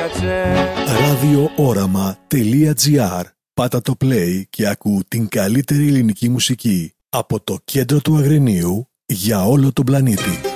Ραδιόοραμα.gr. Πάτα το play και ακού την καλύτερη ελληνική μουσική από το κέντρο του Αγρινίου για όλο τον πλανήτη.